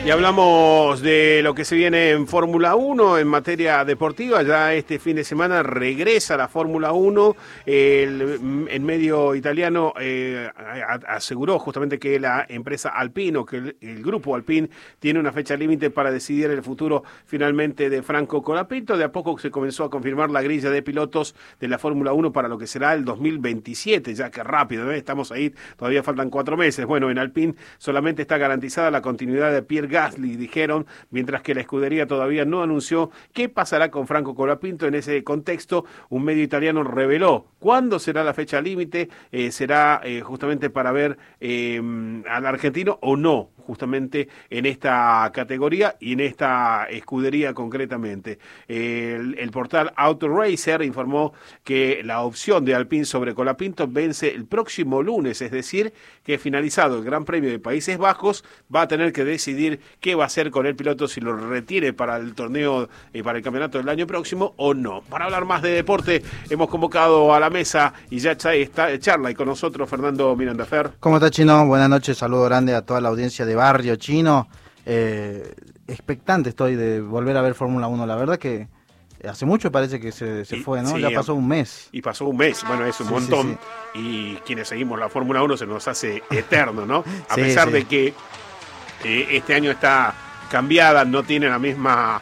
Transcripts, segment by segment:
Y hablamos de lo que se viene en Fórmula 1 en materia deportiva. Ya este fin de semana regresa la Fórmula 1. El medio italiano aseguró justamente que la empresa Alpine, o que el grupo Alpine, tiene una fecha límite para decidir el futuro finalmente de Franco Colapinto. De a poco se comenzó a confirmar la grilla de pilotos de la Fórmula 1 para lo que será el 2027, ya que rápido, ¿no? Estamos ahí, todavía faltan 4 meses. Bueno, en Alpine solamente está garantizada la continuidad de Pierre Gasly, dijeron, mientras que la escudería todavía no anunció qué pasará con Franco Colapinto. En ese contexto, un medio italiano reveló cuándo será la fecha límite. Será justamente para ver al argentino o no, justamente en esta categoría y en esta escudería concretamente. El portal AutoRacer informó que la opción de Alpine sobre Colapinto vence el próximo lunes, es decir, que finalizado el Gran Premio de Países Bajos va a tener que decidir qué va a hacer con el piloto, si lo retire para el torneo, para el campeonato del año próximo o no. Para hablar más de deporte, hemos convocado a la mesa y ya está charla y con nosotros Fernando Miranda. Fer. ¿Cómo está, Chino? Buenas noches, saludo grande a toda la audiencia de Barrio Chino. Expectante estoy de volver a ver Fórmula 1, la verdad que hace mucho parece que se fue, ¿no? Sí, ya pasó un mes. Y pasó un mes, bueno, es un montón. Sí. Y quienes seguimos la Fórmula 1 se nos hace eterno, ¿no? A pesar de que este año está cambiada, no tiene la misma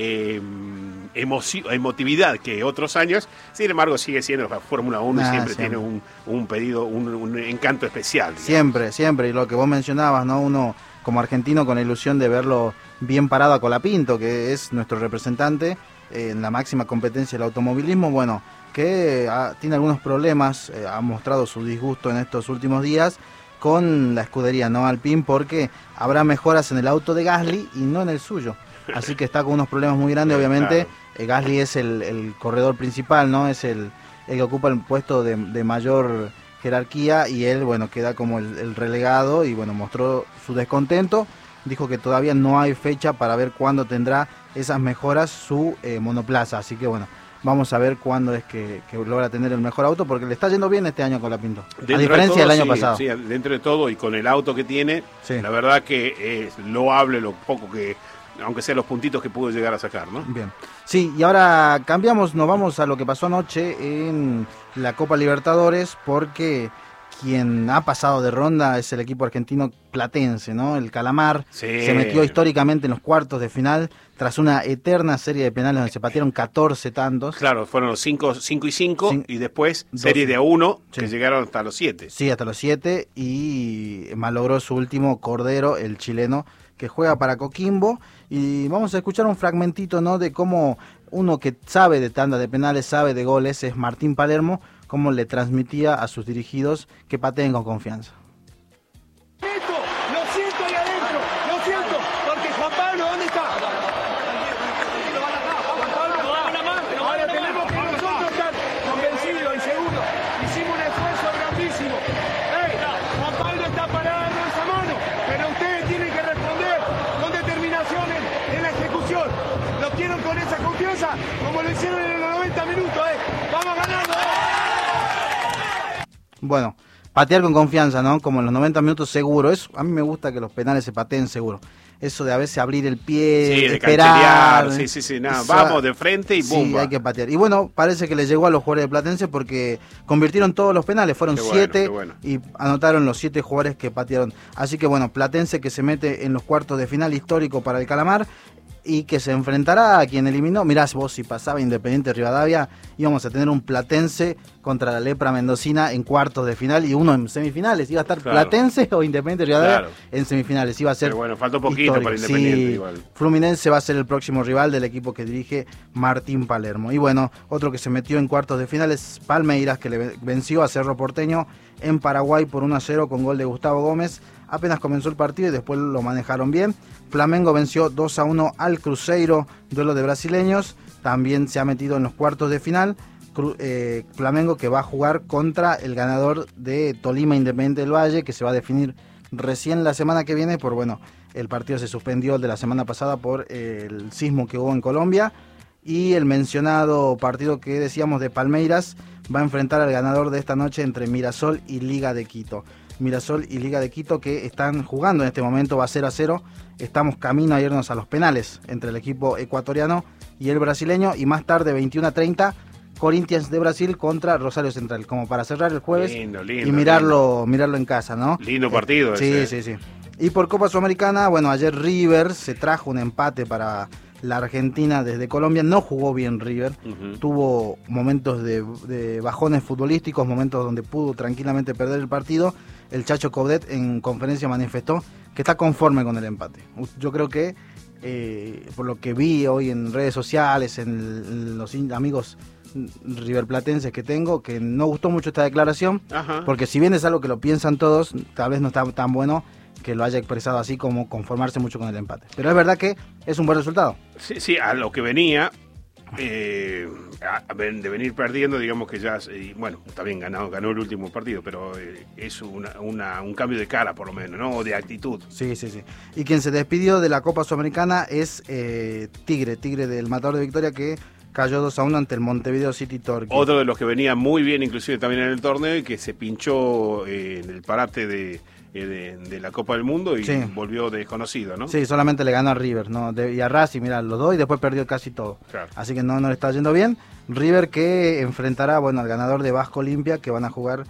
emotividad que otros años. Sin embargo, sigue siendo la Fórmula 1 y siempre tiene un pedido, un encanto especial, digamos. Siempre, y lo que vos mencionabas, ¿no? Uno como argentino con la ilusión de verlo bien parado a Colapinto, que es nuestro representante en la máxima competencia del automovilismo, bueno, que tiene algunos problemas, ha mostrado su disgusto en estos últimos días con la escudería, ¿no? Alpine, porque habrá mejoras en el auto de Gasly y no en el suyo. Así que está con unos problemas muy grandes, obviamente. Claro. Gasly es el corredor principal, ¿no? Es el que ocupa el puesto de mayor jerarquía, y él, bueno, queda como el relegado y, bueno, mostró su descontento. Dijo que todavía no hay fecha para ver cuándo tendrá esas mejoras su monoplaza. Así que, bueno, vamos a ver cuándo es que logra tener el mejor auto, porque le está yendo bien este año con Colapinto. A diferencia del año pasado. Sí, dentro de todo y con el auto que tiene, la verdad que es loable lo poco que, aunque sea los puntitos que pudo llegar a sacar, ¿no? Bien. Sí, y ahora cambiamos, nos vamos a lo que pasó anoche en la Copa Libertadores, porque quien ha pasado de ronda es el equipo argentino Platense, ¿no? El Calamar se metió históricamente en los cuartos de final tras una eterna serie de penales donde se patearon 14 tantos. Claro, fueron los 5 y 5 y después serie de 1 que llegaron hasta los 7. Sí, hasta los 7, y malogró su último Cordero, el chileno, que juega para Coquimbo. Y vamos a escuchar un fragmentito, ¿no? De cómo uno que sabe de tanda de penales, sabe de goles, es Martín Palermo, cómo le transmitía a sus dirigidos que pateen con confianza. Lo siento ahí adentro, lo siento, porque Juan Pablo, ¿dónde está? Juan Pablo, ahora tenemos que nosotros estar convencidos y seguros. Hicimos un esfuerzo grandísimo. Juan Pablo está parado en esa mano, pero ustedes tienen que responder con determinación en la ejecución. Lo quiero con esa confianza, como lo hicieron en los 90 minutos. Vamos ganando. Bueno, patear con confianza, ¿no? Como en los 90 minutos seguro. A mí me gusta que los penales se pateen seguro. Eso de a veces abrir el pie, de esperar. Sí, nada. Vamos de frente y ¡bum! Sí, hay que patear. Y bueno, parece que le llegó a los jugadores de Platense, porque convirtieron todos los penales. Fueron 7 y anotaron los 7 jugadores que patearon. Así que bueno, Platense que se mete en los cuartos de final, histórico para el Calamar, y que se enfrentará a quien eliminó. Mirá vos, si pasaba Independiente Rivadavia, íbamos a tener un Platense contra la Lepra Mendocina en cuartos de final y uno en semifinales. Iba a estar Platense o Independiente Rivadavia en semifinales. Iba a ser. Pero bueno, faltó poquito para Independiente. Igual. Fluminense va a ser el próximo rival del equipo que dirige Martín Palermo. Y bueno, otro que se metió en cuartos de final es Palmeiras, que le venció a Cerro Porteño en Paraguay por 1-0 con gol de Gustavo Gómez. Apenas comenzó el partido y después lo manejaron bien. Flamengo venció 2-1 al Cruzeiro, duelo de brasileños. También se ha metido en los cuartos de final. Flamengo, que va a jugar contra el ganador de Tolima Independiente del Valle, que se va a definir recién la semana que viene. El partido se suspendió el de la semana pasada por el sismo que hubo en Colombia. Y el mencionado partido que decíamos de Palmeiras va a enfrentar al ganador de esta noche entre Mirasol y Liga de Quito. Mirasol y Liga de Quito, que están jugando en este momento, va 0-0. Estamos camino a irnos a los penales entre el equipo ecuatoriano y el brasileño, y más tarde 21:30 Corinthians de Brasil contra Rosario Central, como para cerrar el jueves lindo, y mirarlo en casa, ¿no? Lindo partido ese. Sí. Y por Copa Sudamericana, bueno, ayer River se trajo un empate para la Argentina desde Colombia. No jugó bien River, tuvo momentos de bajones futbolísticos, momentos donde pudo tranquilamente perder el partido. El Chacho Coudet en conferencia manifestó que está conforme con el empate. Yo creo que, por lo que vi hoy en redes sociales, en los amigos riverplatenses que tengo, que no gustó mucho esta declaración, porque si bien es algo que lo piensan todos, tal vez no está tan bueno que lo haya expresado así, como conformarse mucho con el empate. Pero es verdad que es un buen resultado. Sí, a lo que venía, de venir perdiendo, digamos que ya, bueno, también ganó el último partido, pero es un cambio de cara, por lo menos, ¿no? O de actitud. Sí. Y quien se despidió de la Copa Sudamericana es Tigre del Matador de Victoria, que cayó 2-1 ante el Montevideo City Torque. Otro de los que venía muy bien, inclusive también en el torneo, y que se pinchó en el parate de la Copa del Mundo y volvió desconocido, ¿no? Sí, solamente le ganó a River, ¿no? Y a Racing, mirá, los dos, y después perdió casi todo. Claro. Así que no le está yendo bien. River que enfrentará, bueno, al ganador de Vasco Olimpia, que van a jugar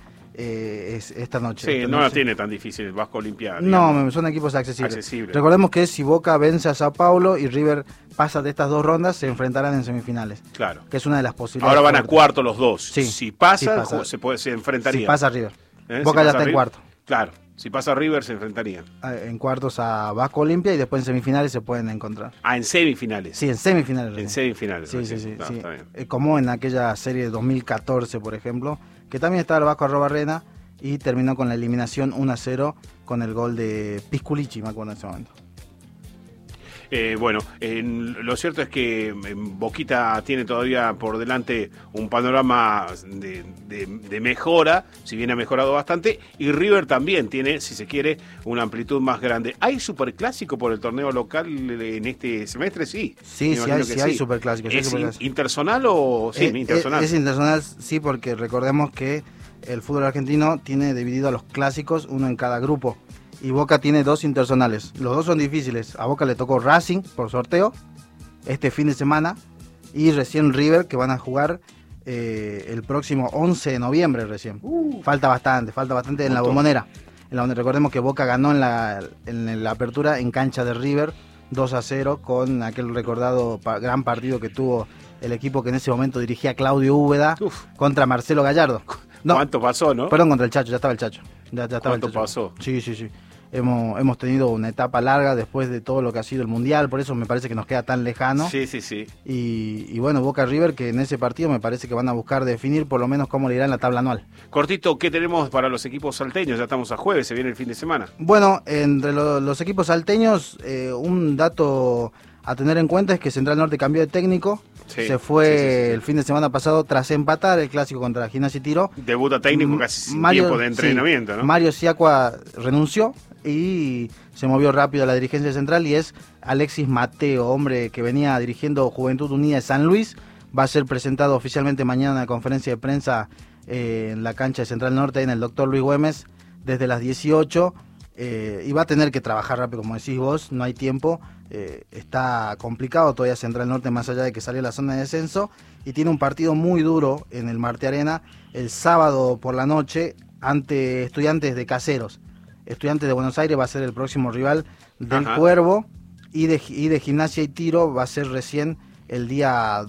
esta noche. Sí, no la tiene tan difícil el Vasco Olimpia. No, son equipos accesibles. Recordemos que si Boca vence a Sao Paulo y River pasa de estas dos rondas, se enfrentarán en semifinales. Claro. Que es una de las posibilidades. Ahora van a cuarto los dos. Sí. Si pasa. Se enfrentarían. Si pasa River. Boca ya está en cuarto. Claro. Si pasa River, se enfrentarían. En cuartos a Vasco Olimpia y después en semifinales se pueden encontrar. En semifinales. Sí, en semifinales. En semifinales. Sí. Está bien. Como en aquella serie de 2014, por ejemplo, que también estaba el Vasco Arrobarrena y terminó con la eliminación 1-0 con el gol de Pisculichi, me acuerdo en ese momento. Bueno, lo cierto es que Boquita tiene todavía por delante un panorama de mejora, si bien ha mejorado bastante, y River también tiene, si se quiere, una amplitud más grande. ¿Hay superclásico por el torneo local en este semestre? Sí. Sí, hay superclásico. ¿Es interzonal o...? Sí, interzonal. Es interzonal, sí, porque recordemos que el fútbol argentino tiene dividido a los clásicos, uno en cada grupo. Y Boca tiene 2 interzonales. Los dos son difíciles. A Boca le tocó Racing por sorteo este fin de semana y recién River, que van a jugar el próximo 11 de noviembre recién. Falta bastante en la Bombonera. Recordemos que Boca ganó en la apertura en cancha de River 2-0 con aquel recordado gran partido que tuvo el equipo que en ese momento dirigía Claudio Úbeda contra Marcelo Gallardo. No, ¿cuánto pasó, no? Perdón, contra el Chacho, ya estaba el Chacho. Ya estaba ¿Cuánto el Chacho. pasó? Sí. Hemos tenido una etapa larga después de todo lo que ha sido el Mundial, por eso me parece que nos queda tan lejano. Sí. Y bueno, Boca River, que en ese partido me parece que van a buscar definir por lo menos cómo le irá en la tabla anual. Cortito, ¿qué tenemos para los equipos salteños? Ya estamos a jueves, se viene el fin de semana. Bueno, entre los equipos salteños, un dato a tener en cuenta es que Central Norte cambió de técnico. Se fue el fin de semana pasado tras empatar el clásico contra Gimnasia y Tiro. Debuta técnico casi sin tiempo de entrenamiento, ¿no? Mario Siacua renunció y se movió rápido a la dirigencia central, y es Alexis Mateo, hombre que venía dirigiendo Juventud Unida de San Luis. Va a ser presentado oficialmente mañana en la conferencia de prensa en la cancha de Central Norte en el Dr. Luis Güemes desde las 18. Y va a tener que trabajar rápido, como decís vos, no hay tiempo. Está complicado todavía Central Norte, más allá de que salió a la zona de descenso, y tiene un partido muy duro en el Marte Arena el sábado por la noche ante Estudiantes de Caseros. Estudiantes de Buenos Aires va a ser el próximo rival del Cuervo, y de Gimnasia y Tiro va a ser recién el día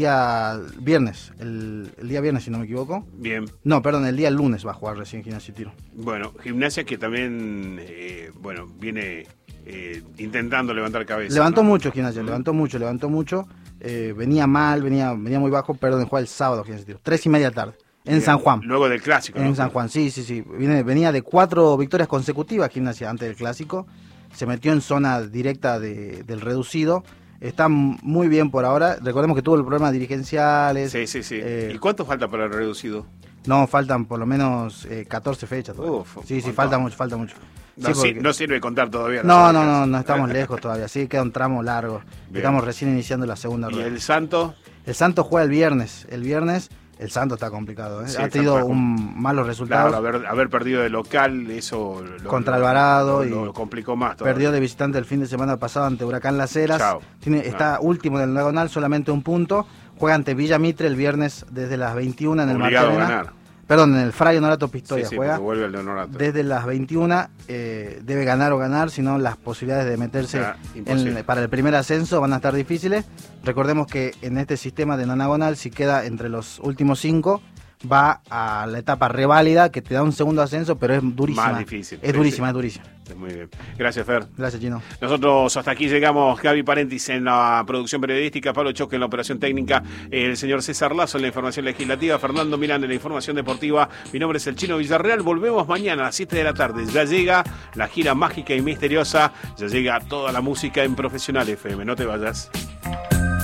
viernes, el día viernes, si no me equivoco. Bien. No, perdón, el día lunes va a jugar recién Gimnasia y Tiro. Bueno, Gimnasia que también, viene intentando levantar cabeza. Levantó mucho Gimnasia, levantó mucho. Venía mal, venía muy bajo, perdón, juega el sábado Gimnasia y Tiro, 3:30 de la tarde. En San Juan. Luego del clásico. En San Juan, sí. Venía de 4 victorias consecutivas Gimnasia antes del clásico. Se metió en zona directa del reducido. Está muy bien por ahora. Recordemos que tuvo el problema dirigenciales. Sí. ¿Y cuánto falta para el reducido? No, faltan por lo menos 14 fechas todavía. Sí, falta mucho. No sirve contar todavía. No estamos lejos todavía. Sí, queda un tramo largo. Bien. Estamos recién iniciando la segunda rueda. ¿Y el Santo? El Santo juega el viernes. el Santos está complicado, ¿eh? Sí, ha está tenido complicado. Malos resultados. Claro, haber perdido de local, eso contra Alvarado lo complicó más todavía. Perdió de visitante el fin de semana pasado ante Huracán Las Heras. Chao. Está último en el diagonal, solamente un punto. Juega ante Villa Mitre el viernes desde las 21 en el Obligado a Martelena. ganar. Perdón, en el Fray Honorato Pistoia Sí, juega. porque vuelve el de Honorato. Desde las 21 debe ganar o ganar, si no las posibilidades de meterse para el primer ascenso van a estar difíciles. Recordemos que en este sistema de nonagonal, si queda entre los últimos 5, va a la etapa reválida, que te da un segundo ascenso, pero es durísima. Más difícil. Es durísima, es durísima. Muy bien. Gracias, Fer. Gracias, Chino. Nosotros hasta aquí llegamos. Gaby Parentis en la producción periodística, Pablo Choque en la operación técnica, el señor César Lazo en la información legislativa, Fernando Milán en la información deportiva. Mi nombre es el Chino Villarreal. Volvemos mañana a las 7 de la tarde. Ya llega la gira mágica y misteriosa. Ya llega toda la música en Profesional FM. No te vayas.